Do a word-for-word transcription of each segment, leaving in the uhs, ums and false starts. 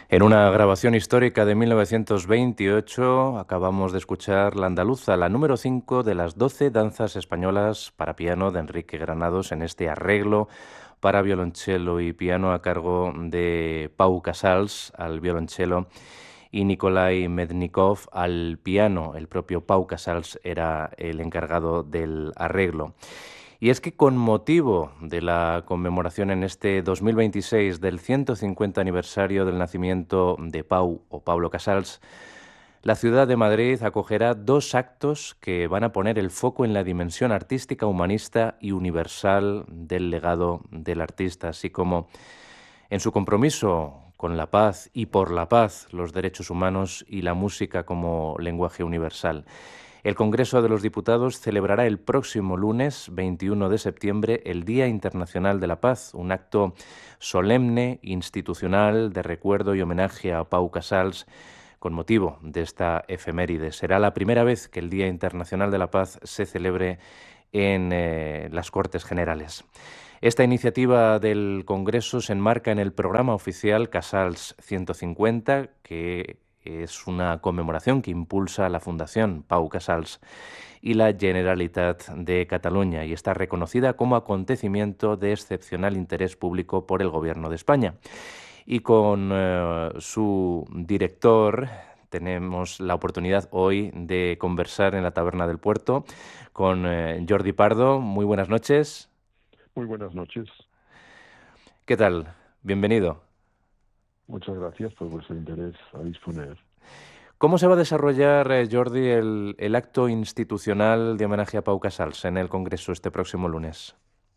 En una grabación histórica de mil novecientos veintiocho acabamos de escuchar La Andaluza, la número cinco de las doce danzas españolas para piano de Enrique Granados, en este arreglo para violonchelo y piano a cargo de Pau Casals al violonchelo y Nikolai Mednikov al piano. El propio Pau Casals era el encargado del arreglo. Y es que con motivo de la conmemoración en este dos mil veintiséis del ciento cincuenta aniversario del nacimiento de Pau o Pablo Casals, la ciudad de Madrid acogerá dos actos que van a poner el foco en la dimensión artística, humanista y universal del legado del artista, así como en su compromiso con la paz y por la paz, los derechos humanos y la música como lenguaje universal. El Congreso de los Diputados celebrará el próximo lunes veintiuno de septiembre el Día Internacional de la Paz, un acto solemne, institucional, de recuerdo y homenaje a Pau Casals con motivo de esta efeméride. Será la primera vez que el Día Internacional de la Paz se celebre en eh, las Cortes Generales. Esta iniciativa del Congreso se enmarca en el programa oficial Casals ciento cincuenta, que es una conmemoración que impulsa la Fundación Pau Casals y la Generalitat de Cataluña y está reconocida como acontecimiento de excepcional interés público por el Gobierno de España. Y con eh, su director tenemos la oportunidad hoy de conversar en la Taberna del Puerto con eh, Jordi Pardo. Muy buenas noches. Muy buenas noches. ¿Qué tal? Bienvenido. Muchas gracias por vuestro interés a disponer. ¿Cómo se va a desarrollar, eh, Jordi, el, el acto institucional de homenaje a Pau Casals en el Congreso este próximo lunes?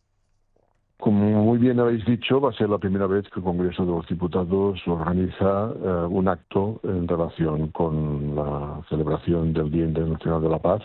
Como muy bien habéis dicho, va a ser la primera vez que el Congreso de los Diputados organiza eh, un acto en relación con la celebración del Día Internacional de la Paz.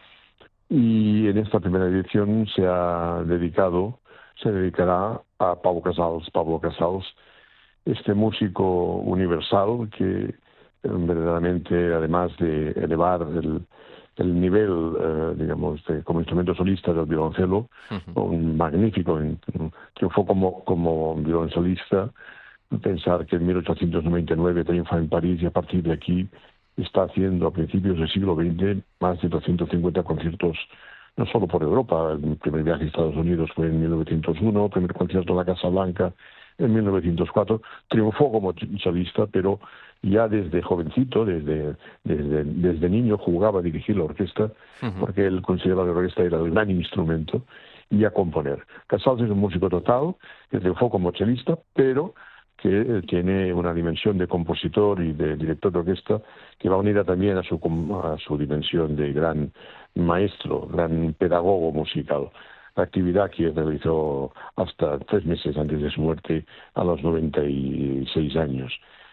Y en esta primera edición se ha dedicado, se dedicará a Pau Casals, Pablo Casals, este músico universal que eh, verdaderamente, además de elevar el, el nivel, eh, digamos, de, como instrumento solista del violoncelo, Uh-huh. un magnífico, un, triunfó como, como violoncelista. Pensar que en mil ochocientos noventa y nueve triunfa en París y a partir de aquí está haciendo a principios del siglo veinte más de doscientos cincuenta conciertos, no solo por Europa. El primer viaje a Estados Unidos fue en mil novecientos uno, el primer concierto en la Casa Blanca en mil novecientos cuatro, triunfó como solista, pero ya desde jovencito, desde, desde, desde niño, jugaba a dirigir la orquesta, Uh-huh. porque él consideraba que la orquesta era el gran instrumento, y a componer. Casals es un músico total, que triunfó como chelista, pero que tiene una dimensión de compositor y de director de orquesta que va unida también a su, a su dimensión de gran maestro, gran pedagogo musical. La actividad que realizó hasta tres meses antes de su muerte a los noventa y seis años.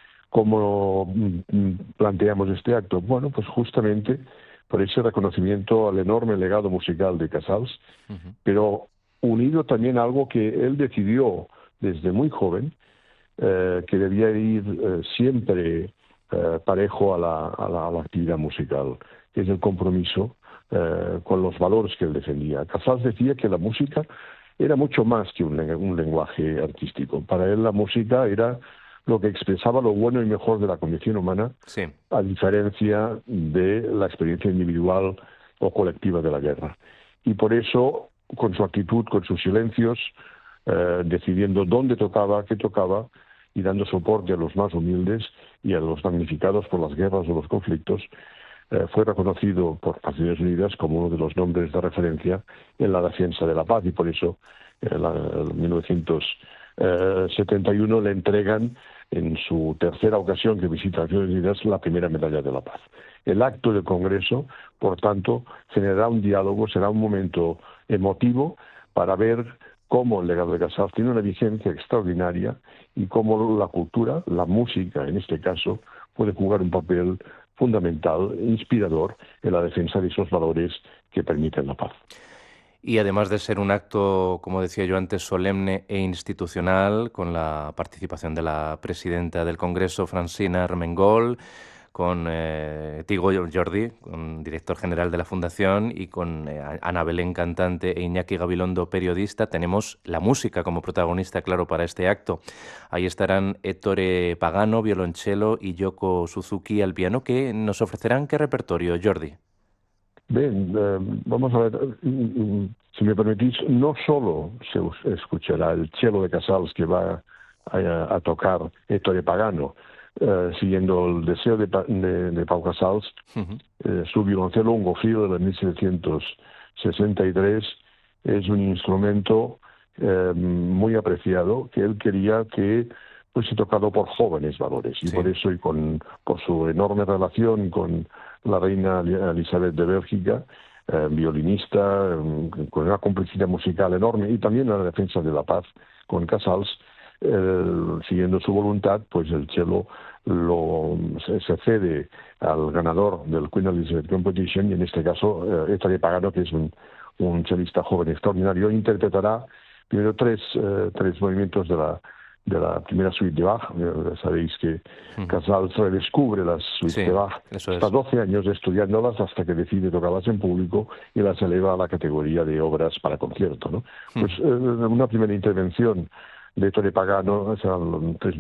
¿Cómo planteamos este acto? Bueno, pues justamente por ese reconocimiento al enorme legado musical de Casals, Uh-huh. pero unido también a algo que él decidió desde muy joven, eh, que debía ir eh, siempre eh, parejo a la, a, la, a la actividad musical, que es el compromiso eh, con los valores que él defendía. Casals decía que la música era mucho más que un, un lenguaje artístico. Para él la música era lo que expresaba lo bueno y mejor de la condición humana, Sí. a diferencia de la experiencia individual o colectiva de la guerra. Y por eso, con su actitud, con sus silencios, eh, decidiendo dónde tocaba, qué tocaba, y dando soporte a los más humildes y a los damnificados por las guerras o los conflictos, eh, fue reconocido por Naciones Unidas como uno de los nombres de referencia en la defensa de la paz, y por eso en, la, en mil novecientos setenta y uno le entregan en su tercera ocasión que visita Naciones Unidas la primera medalla de la paz. El acto del Congreso, por tanto, generará un diálogo, será un momento emotivo para ver cómo el legado de Casals tiene una vigencia extraordinaria y cómo la cultura, la música en este caso, puede jugar un papel fundamental, inspirador en la defensa de esos valores que permiten la paz. Y además de ser un acto, como decía yo antes, solemne e institucional, con la participación de la presidenta del Congreso, Francina Armengol, con eh, Tigo Jordi, con director general de la Fundación, y con eh, Ana Belén, cantante, e Iñaki Gabilondo, periodista. Tenemos la música como protagonista, claro, para este acto. Ahí estarán Ettore Pagano, violonchelo, y Yoko Suzuki al piano. ¿Qué nos ofrecerán? ¿Qué repertorio, Jordi? Bien, eh, vamos a ver, si me permitís, no solo se escuchará el cello de Casals que va a, a tocar Ettore Pagano, eh, siguiendo el deseo de, de, de Pau Casals, uh-huh. eh, su violoncelo Ungofil de mil setecientos sesenta y tres es un instrumento eh, muy apreciado que él quería que fuese tocado por jóvenes valores, y sí. por eso, y con por su enorme relación con la reina Elizabeth de Bélgica, eh, violinista, eh, con una complicidad musical enorme, y también en la defensa de la paz con Casals, eh, siguiendo su voluntad, pues el cello lo, se, se cede al ganador del Queen Elizabeth Competition, y en este caso, eh, Ettore Pagano, que es un, un chelista joven extraordinario, interpretará primero tres, eh, tres movimientos de la de la primera suite de Bach. Sabéis que Casals redescubre las suites sí, de Bach, está doce años estudiándolas hasta que decide tocarlas en público y las eleva a la categoría de obras para concierto, ¿no? Pues eh, una primera intervención de Ettore Pagano, o sea, tres